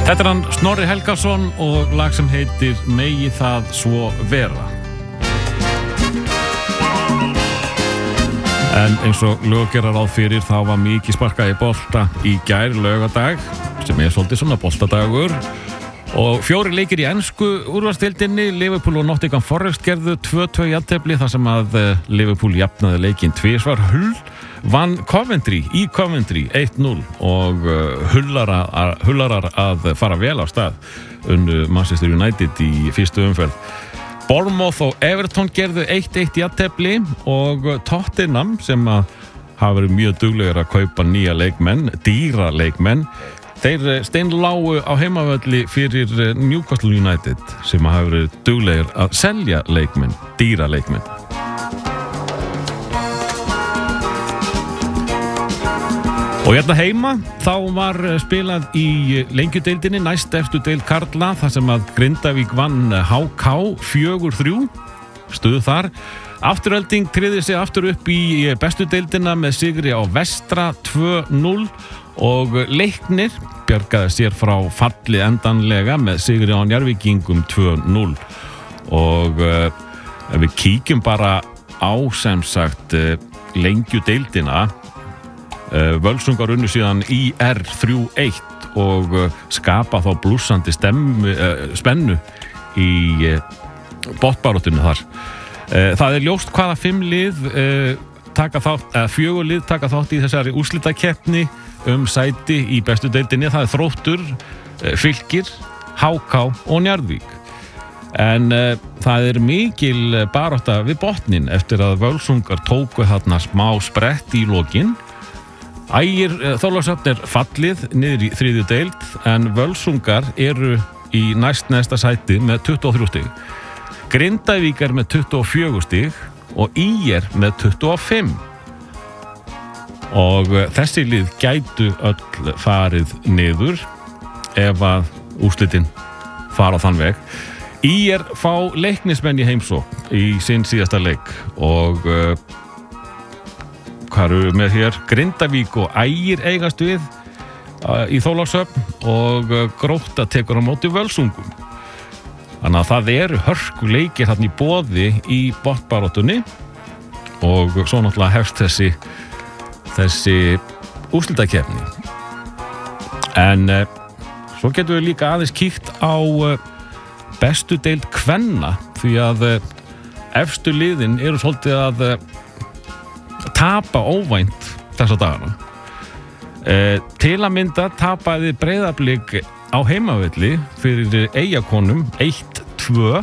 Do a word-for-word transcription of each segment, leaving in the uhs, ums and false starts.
Þetta er hann Snorri Helgason og lag sem heitir Megi það svo vera. En eins og lög gera ráð fyrir þá var mikið sparkað í bolta í gær laugardag sem er svolítið svona boltadagur og fjóri leikir í ensku úrvalsdeildinni. Liverpool og Nottingham Forest gerðu tvö tvö jafntefli þar sem að Liverpool jafnaði leikinn tvisvar. Hull vann Coventry í Coventry eitt núll og hullarar, hullarar að fara vel á stað unnu Manchester United í fyrstu umferð. Bournemouth og Everton gerðu eitt eitt jafntefli og Tottenham sem að hafa verið mjög duglegir að kaupa nýja leikmenn, dýra leikmenn, þeir steinlágu á heimavölli fyrir Newcastle United sem hafa verið duglegir að selja leikmenn, dýra leikmenn. Og hérna heima þá var spilað í lengjudeildinni næst efstu deild karla þar sem að Grindavík vann H K fjögur þrjú stuð þar. Afturölding tryggði sig aftur upp í bestu deildina með sigri á Vestra tvö núll og Leiknir bjargaði sér frá falli endanlega með sigri á Njarðvíkingum tvö núll. Og uh, ef við kíkjum bara á sem sagt uh, lengjudeildina, Uh, Völsungar unnu síðan I R þrjú eitt og uh, skapa þá blússandi stemmu, uh, spennu í uh, botnbaráttunni þar. Uh, það er ljóst hvaða fimm lið uh, taka þátt, eða fjögur lið taka þátt í þessari úrslitakeppni um sæti í bestu deildinni. Það er Þróttur, uh, Fylkir, H K og Njarðvík. En uh, það er mikil barátta við botnin eftir að Völsungar tóku þarna smá sprett í lokin. Ægir Þorlákshöfn er fallið niður í þriðju deild en Völsungar eru í næst næsta sæti með tuttugu og þrjú stig. Grindavík er með tuttugu og fjögur stig og Í R með tuttugu og fimm. Og þessi lið gætu öll farið niður ef að úrslitin fara á þann veg. Í R fá Leiknismenn í heimsókn í sinn síðasta leik og hvað eru með hér? Grindavík og Ægir eigast við uh, í Þorlákshöfn og uh, Grótta tekur á móti Völsungum. Þannig að það eru hörkuleikir þarna í boði í botnbaráttunni og svo náttúrulega hefst þessi þessi úrslitakeppni. En uh, svo getum við líka aðeins kíkt á uh, bestu deild kvenna því að uh, efstu liðin eru svolítið að uh, tapa óvænt þessa dagana. E, til að mynda tapaði Breiðablik á heimavelli fyrir Eyjakonum eitt tvö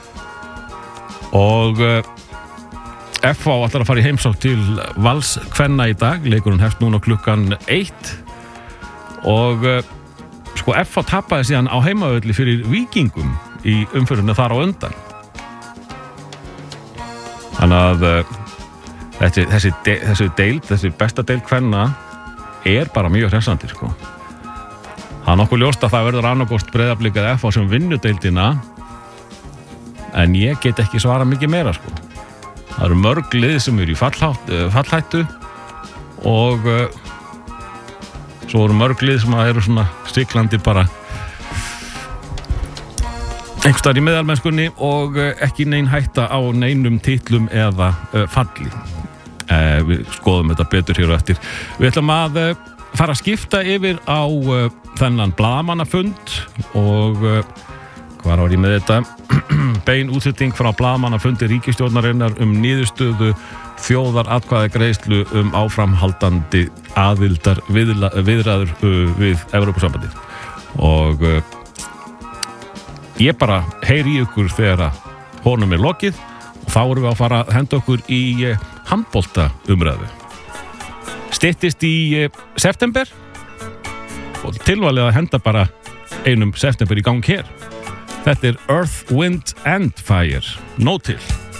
og e, F H ætlar að fara í heimsókn til Vals kvenna í dag. Leikurinn hefst núna klukkan eitt og e, sko F H tapaði síðan á heimavelli fyrir Víkingum í umferðinni þar á undan. Þannig að e, Þessi, þessi, de, þessi deild, þessi besta deild kvenna er bara mjög hressandi sko. Það er nokkuð ljóst að það verður annarkost Breiðablik eða F H sem vinnu deildina en ég get ekki svara mikið meira sko. Það eru mörg lið sem eru í fallhátt, fallhættu og uh, svo eru mörg lið sem eru svona siglandi bara einhvers staðar í meðalmennskunni og uh, ekki nein hætta á neinum titlum eða uh, falli. Uh, við skoðum þetta betur hér og eftir. Við ætlum að uh, fara að skipta yfir á uh, þennan blaðamannafund og uh, hvað var ég með þetta? Bein útsetting frá blaðamannafundi ríkisstjórnarinnar um niðurstöðu þjóðaratkvæðagreiðslu um áframhaldandi aðildar viðræður uh, við Evrópusambandið. Og uh, ég bara heyri í ykkur þegar honum er lokið og þá erum við að fara að henda okkur í uh, handbolta umræðu. Styttist í uh, september og tilvalið að henda bara einum september í gang hér. Þetta er Earth, Wind and Fire. Nóg til.